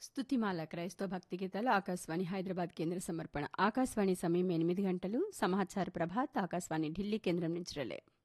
స్తుతిమాల క్రైస్తవ భక్తి గీతాలు ఆకాశవాణి హైదరాబాద్ కేంద్ర సమర్పణ. ఆకాశవాణి సమయం 8 గంటలు. సమాచార ప్రభాత్ ఆకాశవాణి ఢిల్లీ కేంద్రం నుంచి రిలే.